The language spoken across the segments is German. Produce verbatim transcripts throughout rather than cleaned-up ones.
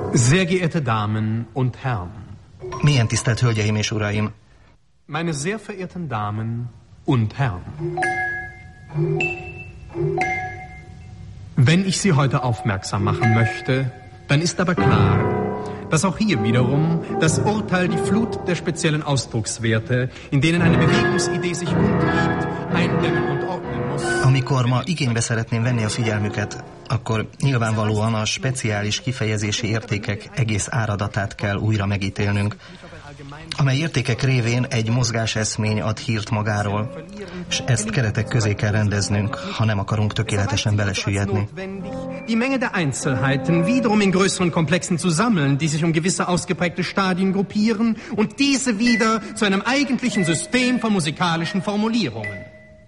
Sehr geehrte Damen und Herren. Milyen tisztelt hölgyeim és uraim. Meine sehr verehrten Damen und Herren. Wenn ich Sie heute aufmerksam machen möchte, dann ist aber klar, dass auch hier wiederum das Urteil die Flut der speziellen Ausdruckswerte, in denen eine Bewegungsidee sich kundgibt, eindämmen und ordnen muss. Amikor ma igénybe szeretném venni a figyelmüket, akkor nyilvánvalóan a speciális kifejezési értékek egész áradatát kell újra megítélnünk, amely értékek révén egy mozgáseszmény ad hírt magáról, és ezt keretek közé kell rendeznünk, ha nem akarunk tökéletesen belesüllyedni. Die Menge der Einzelheiten wiederum in größeren Komplexen zu sammeln, die sich um gewisse ausgeprägte Stadien gruppieren und diese wieder zu einem eigentlichen System von musikalischen Formulierungen.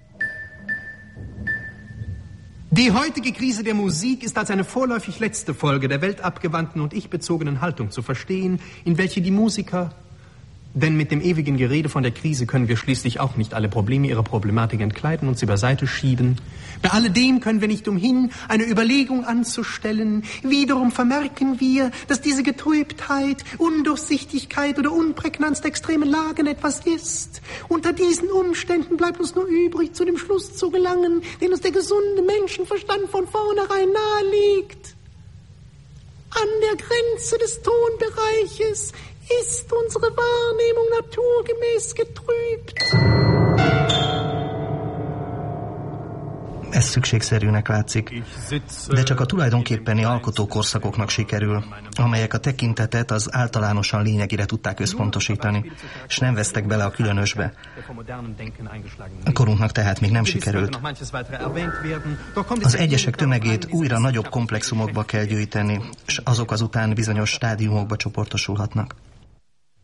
Die heutige Krise der Musik ist als eine vorläufig letzte Folge der weltabgewandten und ich-bezogenen Haltung zu verstehen, in welche die Musiker, denn mit dem ewigen Gerede von der Krise können wir schließlich auch nicht alle Probleme ihrer Problematik entkleiden und sie beiseite schieben. Bei alledem können wir nicht umhin, eine Überlegung anzustellen. Wiederum vermerken wir, dass diese Getrübtheit, Undurchsichtigkeit oder Unprägnanz der extremen Lagen etwas ist. Unter diesen Umständen bleibt uns nur übrig, zu dem Schluss zu gelangen, den uns der gesunde Menschenverstand von vornherein naheliegt. An der Grenze des Tonbereiches ist unsere Wahrnehmung naturgemäß getrübt. Ez szükségszerűnek látszik, de csak a tulajdonképpeni alkotókorszakoknak sikerül, amelyek a tekintetet az általánosan lényegire tudták összpontosítani, és nem vesztek bele a különösbe. A korunknak tehát még nem sikerült. Az egyesek tömegét újra nagyobb komplexumokba kell gyűjteni, és azok azután bizonyos stádiumokba csoportosulhatnak.